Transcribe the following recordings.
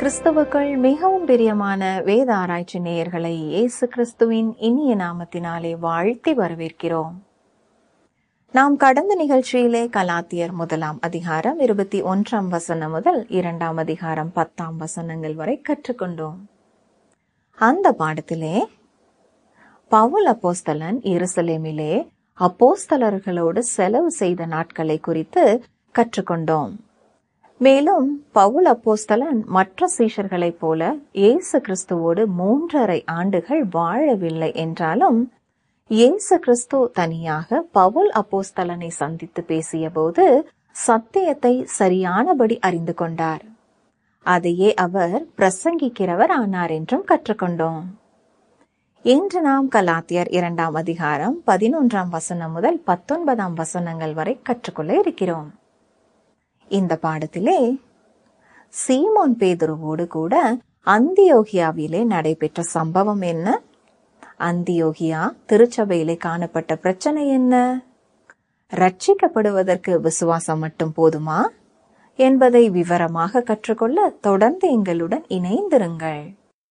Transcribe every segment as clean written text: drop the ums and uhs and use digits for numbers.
கிறிஸ்துவுக்குள் மிகவும் பிரியமான வேத ஆராய்ச்சி நேயர்களை இயேசு கிறிஸ்துவின் இனிய நாமத்தினாலே வாழ்த்தி வரவேற்கிறோம். நாம் கடந்த நிகழ்ச்சியிலே கலாத்தியர் 1 அதிகாரம் 21 வசனம் முதல் 2 அதிகாரம் 10 வசனங்கள் வரை கற்றுக்கொண்டோம். அந்த பாடத்திலே பவுல் அப்போஸ்தலன் எருசலேமிலே அப்போஸ்தலர்களோடு செலவு செய்த நாட்களை குறித்து கற்றுக்கொண்டோம். மேலும் பவுல் அப்போஸ்தலன் மற்ற சீஷர்களைப் போல இயேசு கிறிஸ்துவோடு 3.5 ஆண்டுகள் வாழவில்லை என்றாலும், இயேசு கிறிஸ்து தனியாக பவுல் அப்போஸ்தலனை சந்தித்து பேசிய போது சத்தியத்தை சரியானபடி அறிந்து கொண்டார். அதையே அவர் பிரசங்கிக்கிறவர் ஆனார் என்றும் கற்றுக்கொண்டோம். இன்று நாம் கலாத்தியர் 2 அதிகாரம் 11 வசனம் முதல் 19 வசனங்கள் வரை கற்றுக்கொள்ள இருக்கிறோம். இந்த பாடத்திலே சீமோன் பேதுருவோடு கூட அந்தியோகியாவிலே நடைபெற்ற சம்பவம் என்ன, அந்தியோகியா திருச்சபையிலே காணப்பட்ட பிரச்சனை என்ன, ரட்சிக்கப்படுவதற்கு விசுவாசம் மட்டும் போதுமா என்பதை விவரமாக கற்றுக்கொள்ள தொடர்ந்து எங்களுடன் இணைந்திருங்கள்.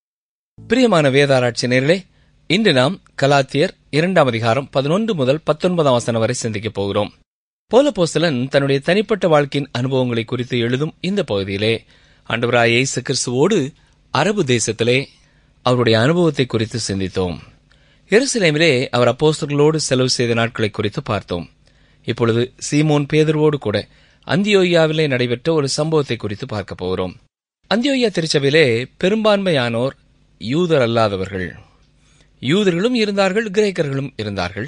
பிரியமான வேதாராய்ச்சி நேயர்களே, இன்று நாம் கலாத்தியர் 2 அதிகாரம் 11 முதல் 19 வசனம் வரை சிந்திக்கப் போகிறோம். பவுலப்போஸ்தலன் தன்னுடைய தனிப்பட்ட வாழ்க்கையின் அனுபவங்களை குறித்து எழுதும் இந்த பகுதியிலே ஆண்டவராகிய இயேசு கிறிஸ்துவோடு அரபு தேசத்திலே அவருடைய அனுபவத்தை குறித்து சிந்தித்தோம். எருசலேமிலே அவர் அப்போஸ்தலர்களோடு செலவு செய்த நாட்களை குறித்து பார்த்தோம். இப்பொழுது சீமோன் பேதுருவோடு கூட அந்தியோகியாவிலே நடைபெற்ற ஒரு சம்பவத்தை குறித்து பார்க்க போகிறோம். அந்தியோகியா திருச்சபையிலே பெரும்பான்மையானோர் யூதர் அல்லாதவர்கள். யூதர்களும் இருந்தார்கள், கிரேக்கர்களும் இருந்தார்கள்.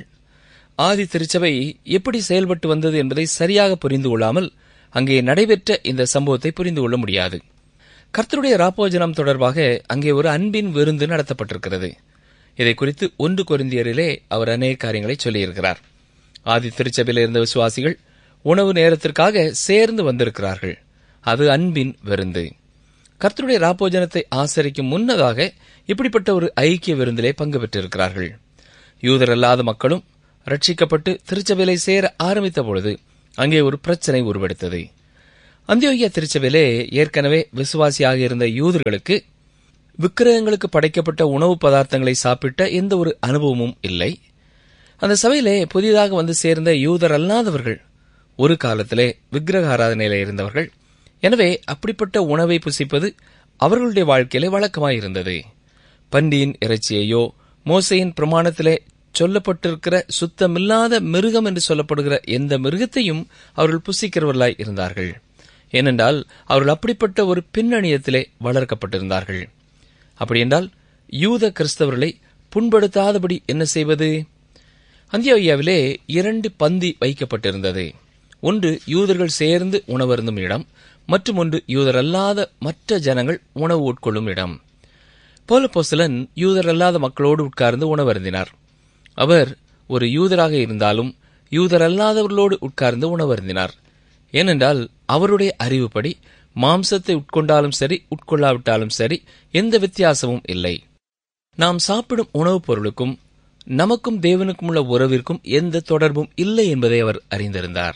ஆதி திருச்சபை எப்படி செயல்பட்டு வந்தது என்பதை சரியாக புரிந்து கொள்ளாமல் அங்கே நடைபெற்ற இந்த சம்பவத்தை புரிந்து கொள்ள முடியாது. கர்த்தருடைய ராப்போஜனம் தொடர்பாக அங்கே ஒரு அன்பின் விருந்து நடத்தப்பட்டிருக்கிறது. இதை குறித்து 1 கொரிந்தியரிலே அவர் அநேக காரியங்களை சொல்லியிருக்கிறார். ஆதி திருச்சபையில் இருந்த விசுவாசிகள் உணவு நேரத்திற்காக சேர்ந்து வந்திருக்கிறார்கள். அது அன்பின் விருந்து. கர்த்தருடைய ராப்போஜனத்தை ஆசரிக்கும் முன்னதாக இப்படிப்பட்ட ஒரு ஐக்கிய விருந்திலே பங்கு பெற்றிருக்கிறார்கள். யூதர் அல்லாத மக்களும் ரட்சிக்கப்பட்டு திருச்சபையிலே சேர ஆரம்பித்த பொழுது அங்கே ஒரு பிரச்சனை உருவெடுத்தது. அந்தியோகியா திருச்சபையிலே ஏற்கனவே விசுவாசியாக இருந்த யூதர்களுக்கு விக்கிரகங்களுக்கு படைக்கப்பட்ட உணவு பதார்த்தங்களை சாப்பிட்ட எந்த ஒரு அனுபவமும் இல்லை. அந்த சபையிலே புதிதாக வந்து சேர்ந்த யூதர் அல்லாதவர்கள் ஒரு காலத்திலே விக்கிரக ஆராதனையிலே இருந்தவர்கள். எனவே அப்படிப்பட்ட உணவை புசிப்பது அவர்களுடைய வாழ்க்கையிலே வழக்கமாயிருந்தது. பன்றியின் இறைச்சியையோ மோசேயின் பிரமாணத்திலே சொல்லப்பட்டிருக்கிற சுத்தமில்லாத மிருகம் என்று சொல்லப்படுகிற எந்த மிருகத்தையும் அவர்கள் புசிக்கிறவர்களாய் இருந்தார்கள். ஏனென்றால் அவர்கள் அப்படிப்பட்ட ஒரு பின்னணியத்திலே வளர்க்கப்பட்டிருந்தார்கள். அப்படியென்றால் யூத கிறிஸ்தவர்களை புண்படுத்தாதபடி என்ன செய்வது? அந்தியோகியாவிலே 2 பந்தி வைக்கப்பட்டிருந்தது. ஒன்று யூதர்கள் சேர்ந்து உணவருந்தும் இடம், மற்றும் ஒன்று யூதர் அல்லாத மற்ற ஜனங்கள் உணவு உட்கொள்ளும் இடம். பவுலப்போஸ்தலன் யூதர் அல்லாத மக்களோடு உட்கார்ந்து உணவருந்தினார். அவர் ஒரு யூதராக இருந்தாலும் யூதர் அல்லாதவர்களோடு உட்கார்ந்து உணவருந்தினார். ஏனென்றால் அவருடைய அறிவுப்படி மாம்சத்தை உட்கொண்டாலும் சரி, உட்கொள்ளாவிட்டாலும் சரி, எந்த வித்தியாசமும் இல்லை. நாம் சாப்பிடும் உணவுப் பொருளுக்கும் நமக்கும் தேவனுக்கும் உள்ள உறவிற்கும் எந்த தொடர்பும் இல்லை என்பதை அவர் அறிந்திருந்தார்.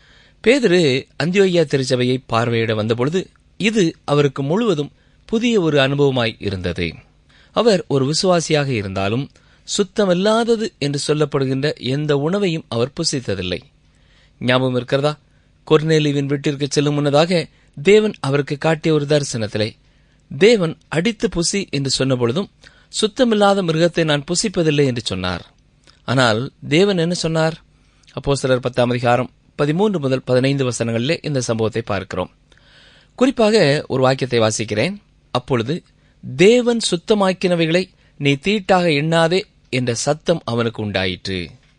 பேதுரு அந்தியோகியா திருச்சபையை பார்வையிட வந்தபொழுது இது அவருக்கு முழுவதும் புதிய ஒரு அனுபவமாய் இருந்தது. அவர் ஒரு விசுவாசியாக இருந்தாலும் சுத்தமில்லாதது என்று சொல்லப்படுகின்ற எந்த உணவையும் அவர் புசித்ததில்லை. ஞாபகம் இருக்கிறதா? கொர்நேலியுவின் வீட்டிற்கு செல்லும் முன்னதாக தேவன் அவருக்கு காட்டிய ஒரு தரிசனத்திலே தேவன் அடித்து புசி என்று சொன்னபொழுதும் சுத்தமில்லாத மிருகத்தை நான் புசிப்பதில்லை என்று சொன்னார். ஆனால் தேவன் என்ன சொன்னார்? அப்போஸ்தலர் 10 அதிகாரம் 13 முதல் 15 வசனங்களிலே இந்த சம்பவத்தை பார்க்கிறோம். குறிப்பாக ஒரு வாக்கியத்தை வாசிக்கிறேன். அப்பொழுது தேவன் சுத்தமாக்கினவைகளை நீ தீட்டாக எண்ணாதே என்ற சத்தம் அவனுக்கு உண்டாயிற்று.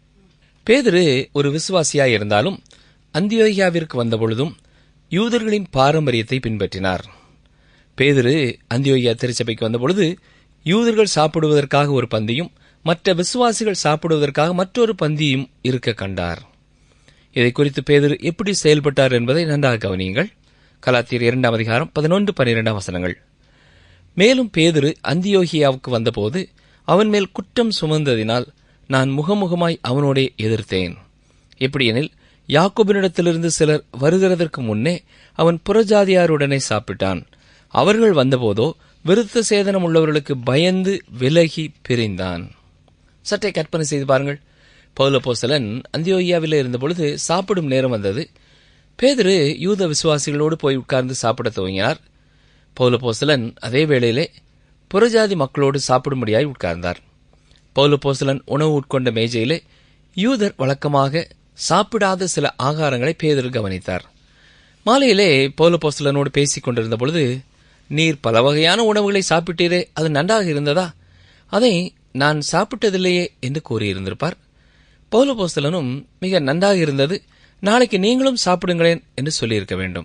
பேதுரு ஒரு விசுவாசியாய் இருந்தாலும் அந்தியோகியாவிற்கு வந்தபொழுதும் யூதர்களின் பாரம்பரியத்தை பின்பற்றினார். பேதுரு அந்தியோகியா திருச்சபைக்கு வந்தபொழுது யூதர்கள் சாப்பிடுவதற்காக ஒரு பந்தியும் மற்ற விசுவாசிகள் சாப்பிடுவதற்காக மற்றொரு பந்தியும் இருக்க கண்டார். இதை குறித்து பேதுரு எப்படி செயல்பட்டார் என்பதை நன்றாக கவனியுங்கள். கலாத்தியர் 2 அதிகாரம் 11-12 வசனங்கள். மேலும் பேதுரு அந்தியோகியாவுக்கு வந்தபோது அவன் மேல் குற்றம் சுமந்ததினால் நான் முகமுகமாய் அவனோடே எதிர்த்தேன். எப்படியெனில் யாக்கோபினிடத்திலிருந்து சிலர் வருகிறதற்கு முன்னே அவன் புறஜாதியாருடனே சாப்பிட்டான். அவர்கள் வந்தபோதோ விருத்த சேதனம் உள்ளவர்களுக்கு பயந்து விலகி பிரிந்தான். சற்றே கற்பனை செய்து பாருங்கள். பவுலப்போஸ்தலன் அந்தியோகியாவிலே இருந்தபொழுது சாப்பிடும் நேரம் வந்தது. பேதுரு யூத விசுவாசிகளோடு போய் உட்கார்ந்து சாப்பிட துவங்கினார். பவுலப்போஸ்தலன் அதே வேளையிலே புறஜாதி மக்களோடு சாப்பிடும்படியாய் உட்கார்ந்தார். பவுலப்போஸ்தலன் உணவு உட்கொண்ட மேஜையிலே யூதர் வழக்கமாக சாப்பிடாத சில ஆகாரங்களை பேதுரு கவனித்தார். மாலையிலே பவுலப்போஸ்தலனோடு பேசிக் கொண்டிருந்த பொழுது, நீர் பல வகையான உணவுகளை சாப்பிட்டீரே, அது நன்றாக இருந்ததா? அதை நான் சாப்பிட்டதில்லையே என்று கூறியிருந்திருப்பார். பவுலப்போஸ்தலனும் மிக நன்றாக இருந்தது, நாளைக்கு நீங்களும் சாப்பிடுங்களேன் என்று சொல்லியிருக்க வேண்டும்.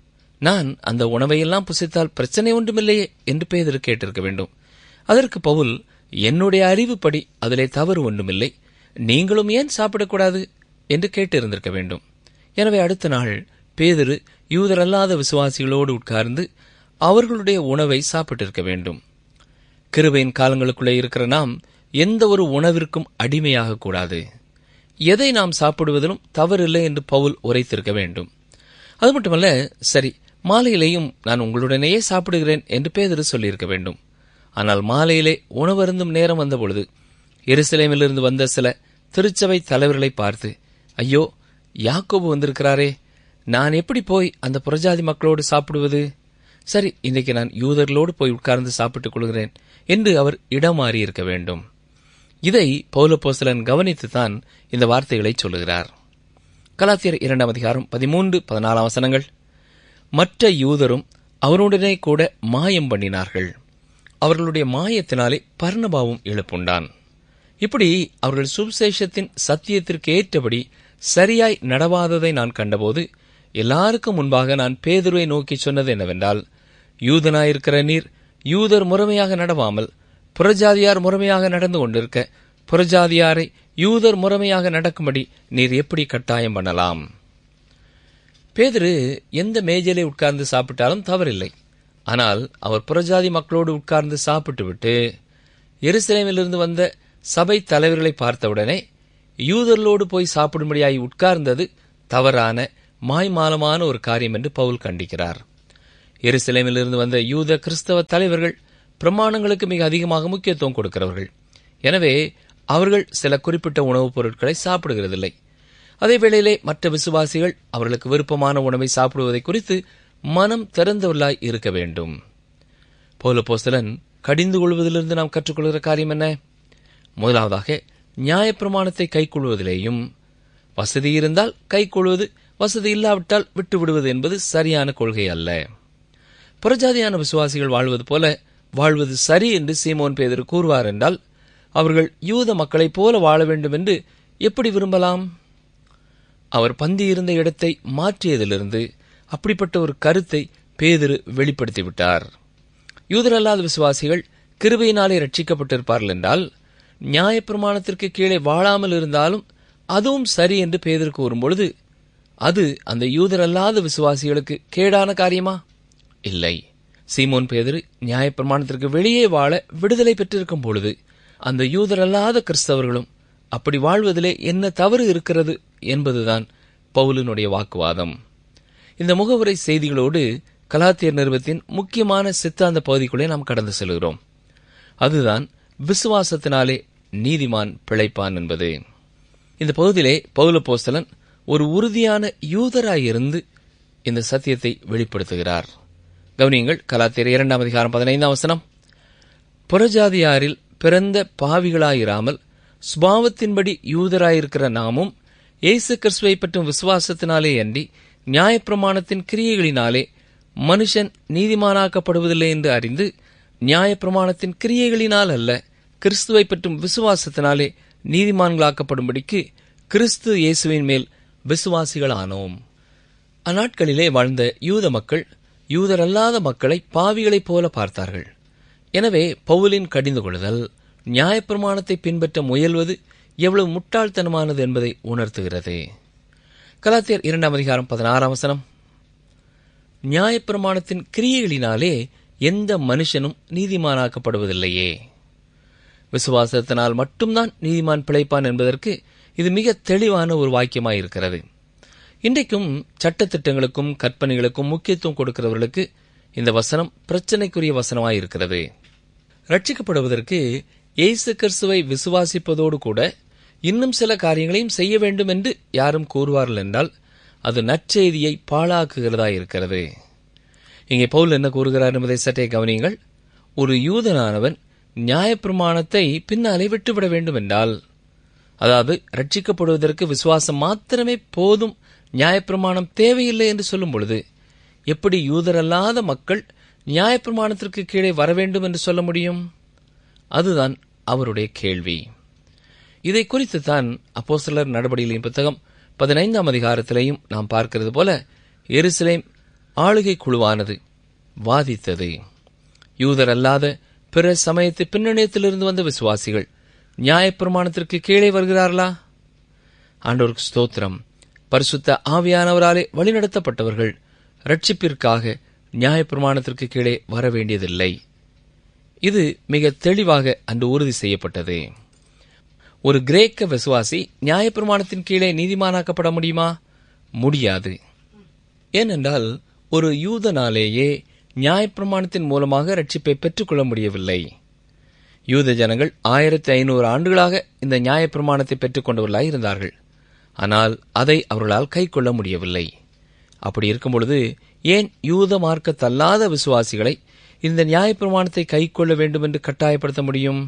நான் அந்த உணவையெல்லாம் புசித்தால் பிரச்சனை ஒன்றுமில்லையே என்று பேதுரு கேட்டிருக்க வேண்டும். அதற்கு பவுல், என்னுடைய அறிவுப்படி அதிலே தவறு ஒன்றுமில்லை, நீங்களும் ஏன் சாப்பிடக்கூடாது என்று கேட்டிருந்திருக்க வேண்டும். எனவே அடுத்த நாள் பேதுரு யூதரல்லாத விசுவாசிகளோடு உட்கார்ந்து அவர்களுடைய உணவை சாப்பிட்டிருக்க வேண்டும். கிருபையின் காலங்களுக்குள்ளே இருக்கிற நாம் எந்த ஒரு உணவிற்கும் அடிமையாக கூடாது. எதை நாம் சாப்பிடுவதிலும் தவறில்லை என்று பவுல் உரைத்திருக்க வேண்டும். அது மட்டுமல்ல, சரி மாலையிலேயும் நான் உங்களுடனேயே சாப்பிடுகிறேன் என்று பேதுரு சொல்லியிருக்க வேண்டும். ஆனால் மாலையிலே உணவருந்தும் நேரம் வந்தபொழுது எருசலேமிலிருந்து வந்த சில திருச்சபை தலைவர்களை பார்த்து, ஐயோ, யாக்கோபு வந்திருக்கிறாரே, நான் எப்படி போய் அந்த புறஜாதி மக்களோடு சாப்பிடுவது? சரி, இன்றைக்கு நான் யூதர்களோடு போய் உட்கார்ந்து சாப்பிட்டுக் கொள்கிறேன் என்று அவர் இடமாறி இருக்க வேண்டும். இதை பவுலப்போஸ்தலன் கவனித்துத்தான் இந்த வார்த்தைகளை சொல்லுகிறார். கலாத்தியர் 2 அதிகாரம் 13-14 வசனங்கள். மற்ற யூதரும் அவருடனே கூட மாயம் பண்ணினார்கள். அவர்களுடைய மாயத்தினாலே பர்னபாவும் இழப்புண்டான். இப்படி அவர்கள் சுவிசேஷத்தின் சத்தியத்திற்கு ஏற்றபடி சரியாய் நடவாததை நான் கண்டபோது எல்லாருக்கும் முன்பாக நான் பேதுருவை நோக்கி சொன்னது என்னவென்றால், யூதனாயிருக்கிற நீர் யூதர் முறைமையாக நடவாமல் புறஜாதியார் முறைமையாக நடந்து கொண்டிருக்க, புறஜாதியாரை யூதர் முறைமையாக நடக்கும்படி நீர் எப்படி கட்டாயம் பண்ணலாம்? பேதுரு எந்த மேஜையிலே உட்கார்ந்து சாப்பிட்டாலும் தவறில்லை. ஆனால் அவர் புறஜாதி மக்களோடு உட்கார்ந்து சாப்பிட்டுவிட்டு எருசலேமிலிருந்து வந்த சபை தலைவர்களை பார்த்தவுடனே யூதர்களோடு போய் சாப்பிடும்படியாய் உட்கார்ந்தது தவறான மாய்மாலமான ஒரு காரியம் என்று பவுல் கண்டிக்கிறார். எருசலேமிலிருந்து வந்த யூத கிறிஸ்தவ தலைவர்கள் பிரமாணங்களுக்கு மிக அதிகமாக முக்கியத்துவம் கொடுக்கிறவர்கள். எனவே அவர்கள் சில குறிப்பிட்ட உணவுப் பொருட்களை சாப்பிடுகிறதில்லை. அதே வேளையிலே மற்ற விசுவாசிகள் அவர்களுக்கு விருப்பமான உணவை சாப்பிடுவதை குறித்து மனம் திறந்தவர்களாய் இருக்க வேண்டும். பவுலப்போஸ்தலன் கடிந்து கொள்வதிலிருந்து நாம் கற்றுக்கொள்கிற காரியம் என்ன? முதலாவதாக, நியாயப்பிரமாணத்தை கைக்கொள்வதிலேயும் வசதி இருந்தால் கைக்கொள்வது, வசதி இல்லாவிட்டால் விட்டுவிடுவது என்பது சரியான கொள்கை அல்ல. புறஜாதியான விசுவாசிகள் வாழ்வது போல வாழ்வது சரி என்று சீமோன் பேதுரு கூறுவார் என்றால், அவர்கள் யூத மக்களைப் போல வாழ வேண்டும் என்று எப்படி விரும்பலாம்? அவர் பந்தியிருந்த இடத்தை மாற்றியதிலிருந்து அப்படிப்பட்ட ஒரு கருத்தை பேதுரு வெளிப்படுத்திவிட்டார். யூதரல்லாத விசுவாசிகள் கிருபையினாலே ரட்சிக்கப்பட்டிருப்பார்கள் என்றால், நியாயப்பிரமாணத்திற்கு கீழே வாழாமல் இருந்தாலும் அதுவும் சரி என்று பேதுரு கூறும்பொழுது, அது அந்த யூதரல்லாத விசுவாசிகளுக்கு கேடான காரியமா? இல்லை. சீமோன் பேதுரு நியாயப்பிரமாணத்திற்கு வெளியே வாழ விடுதலை பெற்றிருக்கும் பொழுது அந்த யூதரல்லாத கிறிஸ்தவர்களும் அப்படி வாழ்வதிலே என்ன தவறு இருக்கிறது என்பதுதான் பவுலினுடைய வாக்குவாதம். இந்த முகவுரை செய்திகளோடு கலாத்தியர் நிருபத்தின் முக்கியமான சித்தாந்த பகுதிக்குள்ளே நாம் கடந்து செல்கிறோம். அதுதான் விசுவாசத்தினாலே நீதிமான் பிழைப்பான் என்பது. இந்த பகுதியிலே பவுலப்போஸ்தலன் ஒரு உறுதியான யூதராயிருந்து இந்த சத்தியத்தை வெளிப்படுத்துகிறார். கவனியங்கள், கலாத்தியர் 2 அதிகாரம் 15 வசனம். புறஜாதியாரில் பிறந்த பாவிகளாயிராமல் சுபாவத்தின்படி யூதராயிருக்கிற நாமும் இயேசு கிறிஸ்துவை பற்றும் விசுவாசத்தினாலே அன்றி நியாயப்பிரமாணத்தின் கிரியைகளினாலே மனுஷன் நீதிமானாக்கப்படுவதில்லை என்று அறிந்து, நியாயப்பிரமாணத்தின் கிரியைகளினால் அல்ல, கிறிஸ்துவை பற்றும் விசுவாசத்தினாலே நீதிமான்களாக்கப்படும்படிக்கு கிறிஸ்து இயேசுவின் மேல் விசுவாசிகளானோம். அந்நாட்களிலே வாழ்ந்த யூத மக்கள் யூதரல்லாத மக்களை பாவிகளைப் போல பார்த்தார்கள். எனவே பவுலின் கடிந்து கொள்ளுதல் நியாயப்பிரமாணத்தை பின்பற்ற முயல்வது எவ்வளவு முட்டாள்தனமானது என்பதை உணர்த்துகிறது. கலாத்தியர் 2 அதிகாரம் 16 வசனம். நியாயப்பிரமாணத்தின் கிரியைகளினாலே எந்த மனுஷனும் நீதிமானாக்கப்படுவதில்லையே. விசுவாசத்தினால் மட்டும்தான் நீதிமான் பிழைப்பான் என்பதற்கு இது மிக தெளிவான ஒரு வாக்கியமாயிருக்கிறது. இன்றைக்கும் சட்டத்திட்டங்களுக்கும் கற்பனைகளுக்கும் முக்கியத்துவம் கொடுக்கிறவர்களுக்கு இந்த வசனம் பிரச்சனைக்குரிய வசனமாயிருக்கிறது. ரட்சிக்கப்படுவதற்கு இயேசு கிறிஸ்துவை விசுவாசிப்பதோடு கூட இன்னும் சில காரியங்களையும் செய்ய வேண்டும் என்று யாரும் கூறுவார்கள் என்றால் அது நற்செய்தியை பாழாக்குகிறதா இருக்கிறது. இங்கே பவுல் என்ன கூறுகிறார் என்பதை சற்றே கவனியுங்கள். ஒரு யூதனானவன் நியாயப்பிரமாணத்தை பின்னாலே விட்டுவிட வேண்டும் என்றால், அதாவது ரட்சிக்கப்படுவதற்கு விசுவாசம் மாத்திரமே போதும், நியாயப்பிரமாணம் தேவையில்லை என்று சொல்லும் பொழுது எப்படி யூதரல்லாத மக்கள் நியாயப்பிரமாணத்திற்கு கீழே வர வேண்டும் என்று சொல்ல முடியும்? அதுதான் அவருடைய கேள்வி. இதை குறித்து தான் அப்போஸ்தலர் நடபடிகளின் புத்தகம் 15ஆம் அதிகாரத்திலேயும் நாம் பார்க்கிறது போல எருசலேம் ஆளுகை குழுவானது வாதித்தது. யூதர் அல்லாத பிற சமயத்து பின்னணியத்திலிருந்து வந்த விசுவாசிகள் நியாயப்பிரமாணத்திற்கு கீழே வருகிறார்களா? ஆண்டவருக்கு ஸ்தோத்திரம். பரிசுத்த ஆவியானவராலே வழிநடத்தப்பட்டவர்கள் ரட்சிப்பிற்காக நியாயப்பிரமாணத்திற்கு கீழே வர வேண்டியதில்லை. இது மிக தெளிவாக அன்று உறுதி செய்யப்பட்டது. ஒரு கிரேக்க விசுவாசி நியாயப்பிரமாணத்தின் கீழே நீதிமானாக்கப்பட முடியுமா? முடியாது. ஏனென்றால் ஒரு யூதனாலேயே நியாயப்பிரமாணத்தின் மூலமாக ரட்சிப்பை பெற்றுக்கொள்ள முடியவில்லை. யூத ஜனங்கள் 1500 ஆண்டுகளாக இந்த நியாயப்பிரமாணத்தை பெற்றுக் கொண்டவர்களாய் இருந்தார்கள். ஆனால் அதை அவர்களால் கை கொள்ள முடியவில்லை. அப்படி இருக்கும்பொழுது ஏன் யூத மார்க்கத்தல்லாத விசுவாசிகளை இந்த நியாயப்பிரமாணத்தை கை கொள்ள வேண்டும் என்று கட்டாயப்படுத்த முடியும்?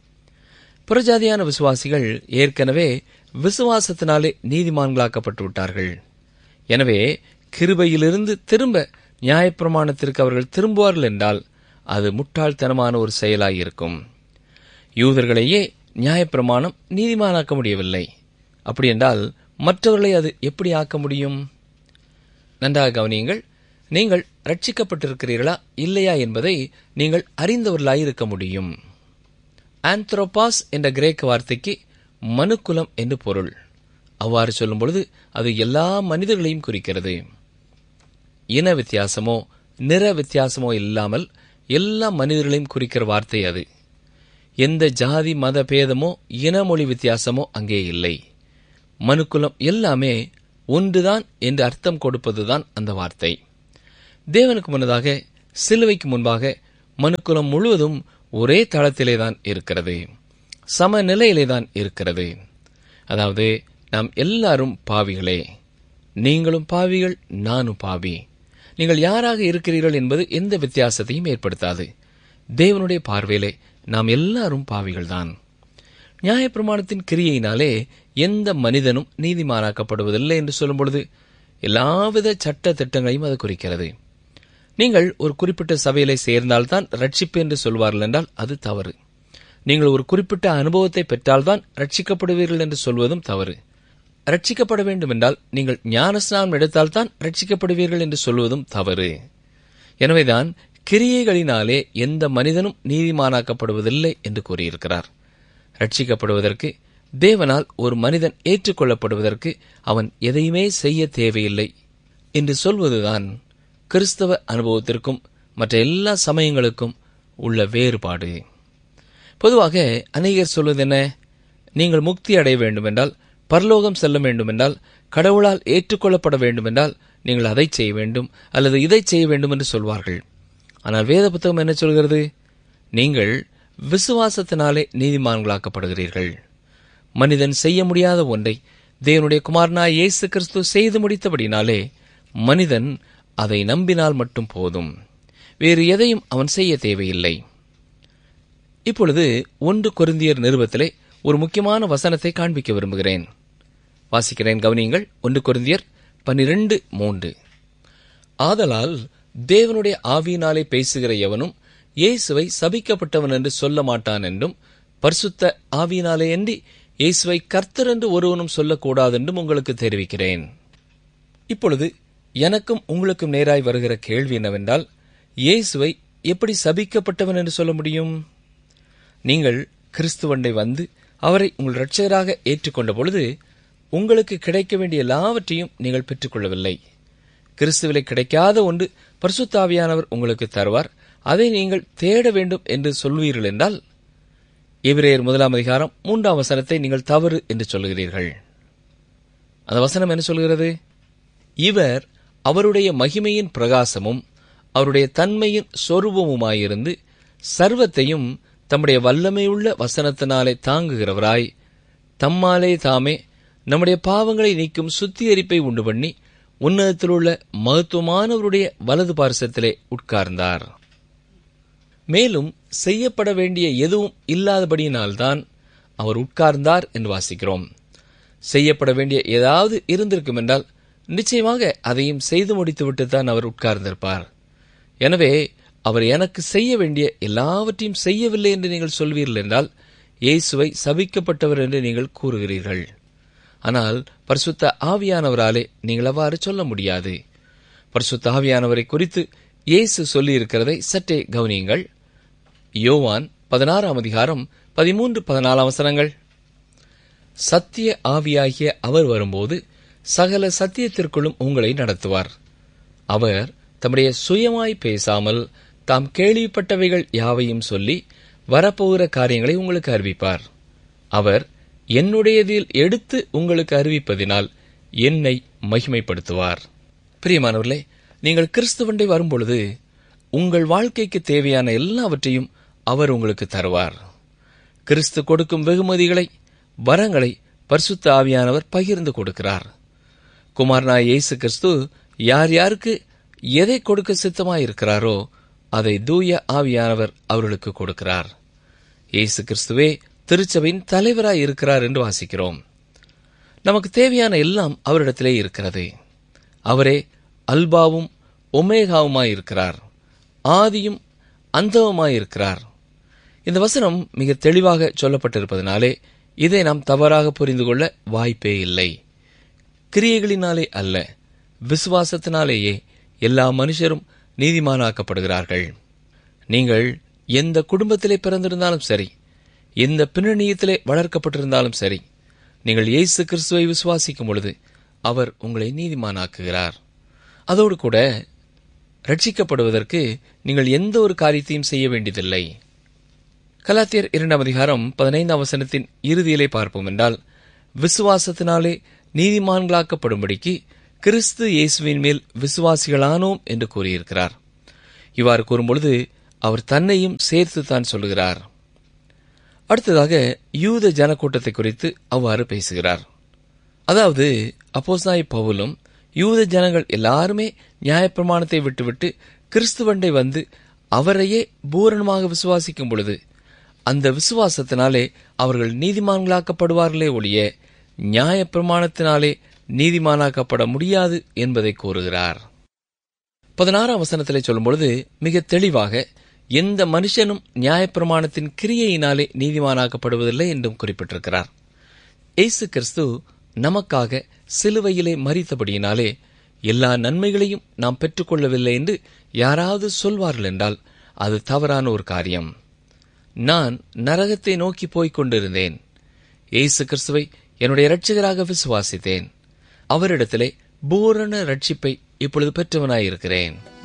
புறஜாதியான விசுவாசிகள் ஏற்கனவே விசுவாசத்தினாலே நீதிமான்களாக்கப்பட்டு விட்டார்கள். எனவே கிருபையிலிருந்து திரும்ப நியாயப்பிரமாணத்திற்கு அவர்கள் திரும்புவார்கள் என்றால் அது முட்டாள்தனமான ஒரு செயலாயிருக்கும். யூதர்களையே நியாயப்பிரமாணம் நீதிமானாக்க முடியவில்லை. அப்படி என்றால் மற்றவர்களை அது எப்படி ஆக்க முடியும்? நன்றாக கவனியுங்கள். நீங்கள் ரட்சிக்கப்பட்டிருக்கிறீர்களா இல்லையா என்பதை நீங்கள் அறிந்தவர்களாயிருக்க முடியும். ஆந்த்ரோபாஸ் என்ற கிரேக்க வார்த்தைக்கு மனுக்குலம் என்று பொருள். அவ்வாறு சொல்லும் பொழுது அது எல்லா மனிதர்களையும் குறிக்கிறது. இன வித்தியாசமோ நிற வித்தியாசமோ இல்லாமல் எல்லா மனிதர்களையும் குறிக்கிற வார்த்தை அது. எந்த ஜாதி மத பேதமோ இனமொழி வித்தியாசமோ அங்கே இல்லை. மனுக்குலம் எல்லாமே ஒன்றுதான் என்று அர்த்தம் கொடுப்பதுதான் அந்த வார்த்தை. தேவனுக்கு முன்னதாக, சிலுவைக்கு முன்பாக மனுக்குலம் முழுவதும் ஒரே தளத்திலேதான் இருக்கிறது, சமநிலையிலேதான் இருக்கிறது. அதாவது நாம் எல்லாரும் பாவிகளே. நீங்களும் பாவிகள், நானும் பாவி. நீங்கள் யாராக இருக்கிறீர்கள் என்பது எந்த வித்தியாசத்தையும் ஏற்படுத்தாது. தேவனுடைய பார்வையிலே நாம் எல்லாரும் பாவிகள்தான். நியாயப்பிரமாணத்தின் கிரியையினாலே எந்த மனிதனும் நீதிமானாக்கப்படுவதில்லை என்று சொல்லும் பொழுது எல்லாவித சட்ட திட்டங்களையும் அது குறிக்கிறது. நீங்கள் ஒரு குறிப்பிட்ட சபையிலே சேர்ந்தால்தான் ரட்சிப்பு என்று சொல்வார்கள் என்றால் அது தவறு. நீங்கள் ஒரு குறிப்பிட்ட அனுபவத்தை பெற்றால்தான் ரட்சிக்கப்படுவீர்கள் என்று சொல்வதும் தவறு. ரட்சிக்கப்பட வேண்டும் என்றால் நீங்கள் ஞானஸ்நானம் எடுத்தால்தான் ரட்சிக்கப்படுவீர்கள் என்று சொல்வதும் தவறு. எனவேதான் கிரியைகளினாலே எந்த மனிதனும் நீதிமானாக்கப்படுவதில்லை என்று கூறியிருக்கிறார். ரட்சிக்கப்படுவதற்கு, தேவனால் ஒரு மனிதன் ஏற்றுக்கொள்ளப்படுவதற்கு அவன் எதையுமே செய்ய தேவையில்லை என்று சொல்வதுதான் கிறிஸ்தவ அனுபவத்திற்கும் மற்ற எல்லா சமயங்களுக்கும் உள்ள வேறுபாடு. பொதுவாக அநேகர் சொல்வது என்ன? நீங்கள் முக்தி அடைய வேண்டுமென்றால், பரலோகம் செல்ல வேண்டுமென்றால், கடவுளால் ஏற்றுக்கொள்ளப்பட வேண்டுமென்றால் நீங்கள் அதை செய்ய வேண்டும் அல்லது இதை செய்ய வேண்டும் என்று சொல்வார்கள். ஆனால் வேத புத்தகம் என்ன சொல்கிறது? நீங்கள் விசுவாசத்தினாலே நீதிமான்களாக்கப்படுகிறீர்கள். மனிதன் செய்ய முடியாத ஒன்றை தேவனுடைய குமாரனாய் இயேசு கிறிஸ்து செய்து முடித்தபடினாலே மனிதன் அதை நம்பினால் மட்டும் போதும். வேறு எதையும் அவன் செய்ய தேவையில்லை. இப்பொழுது 1 கொரிந்தியர் நிருபத்திலே ஒரு முக்கியமான வசனத்தை காண்பிக்க விரும்புகிறேன். வாசிக்கிறேன், கவனியுங்கள். 1 கொரிந்தியர் 12:3. ஆதலால் தேவனுடைய ஆவியினாலே பேசுகிற எவனும் இயேசுவை சபிக்கப்பட்டவன் என்று சொல்ல மாட்டான் என்றும், பரிசுத்த ஆவியினாலே அன்றி இயேசுவை கர்த்தர் என்று ஒருவனும் சொல்லக்கூடாதென்றும் உங்களுக்கு தெரிவிக்கிறேன். இப்பொழுது எனக்கும் உங்களுக்கும் நேராய் வருகிற கேள்வி என்னவென்றால், இயேசுவை எப்படி சபிக்கப்பட்டவன் என்று சொல்ல முடியும்? நீங்கள் கிறிஸ்துவண்டை வந்து அவரை உங்கள் இரட்சகராக ஏற்றுக்கொண்ட பொழுது உங்களுக்கு கிடைக்க வேண்டிய எல்லாவற்றையும் நீங்கள் பெற்றுக்கொள்ளவில்லை. கிறிஸ்துவிலே கிடைக்காத ஒன்று பரிசுத்த ஆவியானவர் உங்களுக்கு தருவார், அதை நீங்கள் தேட வேண்டும் என்று சொல்வீர்கள் என்றால், எபிரேயர் 1:3 நீங்கள் தவறு என்று சொல்கிறீர்கள். அந்த வசனம் என்ன சொல்கிறது? இவர் அவருடைய மகிமையின் பிரகாசமும் அவருடைய தன்மையின் சொரூபமுமாயிருந்து சர்வத்தையும் தம்முடைய வல்லமையுள்ள வசனத்தினாலே தாங்குகிறவராய் தம்மாலே தாமே நம்முடைய பாவங்களை நீக்கும் சுத்திகரிப்பை உண்டு பண்ணி உன்னதத்திலுள்ள மகத்துவமானவருடைய வலது பார்சத்திலே உட்கார்ந்தார். மேலும் செய்யப்பட வேண்டிய எதுவும் இல்லாதபடியினால்தான் அவர் உட்கார்ந்தார் என்று வாசிக்கிறோம். செய்யப்பட வேண்டிய ஏதாவது இருந்திருக்கும் என்றால் நிச்சயமாக அதையும் செய்து முடித்துவிட்டுத்தான் அவர் உட்கார்ந்திருப்பார். எனவே அவர் எனக்கு செய்ய வேண்டிய எல்லாவற்றையும் செய்யவில்லை என்று நீங்கள் சொல்வீர்கள் என்றால் இயேசுவை சபிக்கப்பட்டவர் என்று நீங்கள் கூறுகிறீர்கள். ஆனால் பரிசுத்த ஆவியானவராலே நீங்கள் அவ்வாறு சொல்ல முடியாது. பரிசுத்த ஆவியானவரை குறித்து இயேசு சொல்லியிருக்கிறதை சற்றே கவனியுங்கள். யோவான் 16ஆம் அதிகாரம் 13-14 வசனங்கள். சத்திய ஆவியாகிய அவர் வரும்போது சகல சத்தியத்திற்குள்ளும் உங்களை நடத்துவார். அவர் தம்முடைய சுயமாய் பேசாமல் தாம் கேள்விப்பட்டவைகள் யாவையும் சொல்லி வரப்போகிற காரியங்களை உங்களுக்கு அறிவிப்பார். அவர் என்னுடையதில் எடுத்து உங்களுக்கு அறிவிப்பதினால் என்னை மகிமைப்படுத்துவார். பிரியமானவர்களே, நீங்கள் கிறிஸ்துவண்டை வரும்பொழுது உங்கள் வாழ்க்கைக்கு தேவையான எல்லாவற்றையும் அவர் உங்களுக்கு தருவார். கிறிஸ்து கொடுக்கும் வெகுமதிகளை, வரங்களை பரிசுத்த ஆவியானவர் பகிர்ந்து கொடுக்கிறார். குமாரனாய் இயேசு கிறிஸ்து யார் யாருக்கு எதை கொடுக்க சித்தமாயிருக்கிறாரோ அதை தூய ஆவியானவர் அவர்களுக்கு கொடுக்கிறார். இயேசு கிறிஸ்துவே திருச்சபையின் தலைவராய் இருக்கிறார் என்று வாசிக்கிறோம். நமக்கு தேவையான எல்லாம் அவரிடத்திலே இருக்கிறது. அவரே அல்பாவும் ஒமேகாவுமாயிருக்கிறார், ஆதியும் அந்தவுமாயிருக்கிறார். இந்த வசனம் மிக தெளிவாக சொல்லப்பட்டிருப்பதனாலே இதை நாம் தவறாக புரிந்து கொள்ள வாய்ப்பே இல்லை. கிரியைகளினாலே அல்ல, விசுவாசத்தினாலேயே எல்லா மனுஷரும் நீதிமானாக்கப்படுகிறார்கள். நீங்கள் எந்த குடும்பத்திலே பிறந்திருந்தாலும் சரி, எந்த பின்னணியத்திலே வளர்க்கப்பட்டிருந்தாலும் சரி, நீங்கள் இயேசு கிறிஸ்துவை விசுவாசிக்கும் பொழுது அவர் உங்களை நீதிமானாக்குகிறார். அதோடு கூட ரட்சிக்கப்படுவதற்கு நீங்கள் எந்த ஒரு காரியத்தையும் செய்ய வேண்டியதில்லை. கலாத்தியர் 2ஆம் அதிகாரம் 15ஆம் வசனத்தின் இறுதியிலே பார்ப்போம் என்றால், விசுவாசத்தினாலே நீதிமான்களாக்கப்படும்படிக்கு கிறிஸ்து இயேசுவின் மேல் விசுவாசிகளானோம் என்று கூறியிருக்கிறார். இவ்வாறு கூறும்பொழுது அவர் தன்னையும் சேர்த்துத்தான் சொல்லுகிறார். அடுத்ததாக யூத ஜனக்கூட்டத்தை குறித்து அவ்வாறு பேசுகிறார். அதாவது அப்போஸ்தலனாகிய பவுலும் யூத ஜனங்கள் எல்லாருமே நியாயப்பிரமாணத்தை விட்டுவிட்டு கிறிஸ்துவண்டை வந்து அவரையே பூரணமாக விசுவாசிக்கும் பொழுது அந்த விசுவாசத்தினாலே அவர்கள் நீதிமான்களாக்கப்படுவார்களே ஒழிய நியாயப்பிரமாணத்தினாலே நீதிமானாக்கப்பட முடியாது என்பதை கூறுகிறார். 16ஆம் வசனத்திலே சொல்லும்பொழுது மிக தெளிவாக எந்த மனுஷனும் நியாயப்பிரமாணத்தின் கிரியையினாலே நீதிமானாக்கப்படுவதில்லை என்றும் குறிப்பிட்டிருக்கிறார். இயேசு கிறிஸ்து நமக்காக சிலுவையிலே மரித்தபடியினாலே எல்லா நன்மைகளையும் நாம் பெற்றுக்கொள்ளவில்லை என்று யாராவது சொல்வார்கள் என்றால் அது தவறான ஒரு காரியம். நான் நரகத்தை நோக்கி போய்க் கொண்டிருந்தேன். இயேசு கிறிஸ்துவை என்னுடைய இரட்சகராக விசுவாசித்தேன். அவரிடத்திலே பூரண ரட்சிப்பை இப்பொழுது பெற்றவனாயிருக்கிறேன்.